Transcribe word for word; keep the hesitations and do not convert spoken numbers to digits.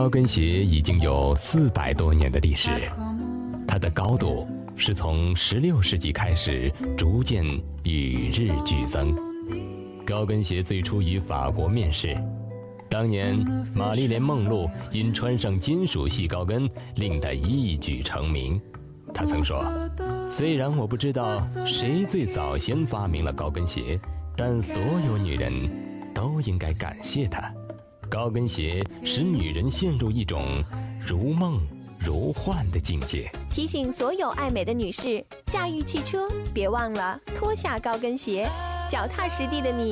高跟鞋已经有四百多年的历史，它的高度是从十六世纪开始逐渐与日俱增。高跟鞋最初于法国面世，当年玛丽莲·梦露因穿上金属细高跟令她一举成名。她曾说，虽然我不知道谁最早先发明了高跟鞋，但所有女人都应该感谢她。高跟鞋使女人陷入一种如梦如幻的境界。 提醒所有爱美的女士，驾驭汽车别忘了脱下高跟鞋，脚踏实地的你